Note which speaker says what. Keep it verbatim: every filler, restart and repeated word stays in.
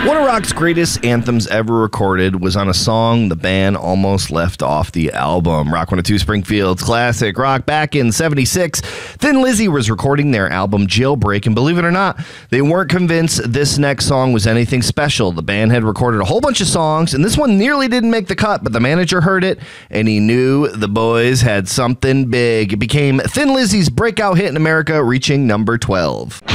Speaker 1: One of rock's greatest anthems ever recorded was on a song the band almost left off the album. Rock one oh two Springfield's classic rock. Back in seventy-six, Thin Lizzy was recording their album Jailbreak, and believe it or not, they weren't convinced this next song was anything special. The band had recorded a whole bunch of songs, and this one nearly didn't make the cut, but the manager heard it, and he knew the boys had something big. It became Thin Lizzy's breakout hit in America, reaching number twelve.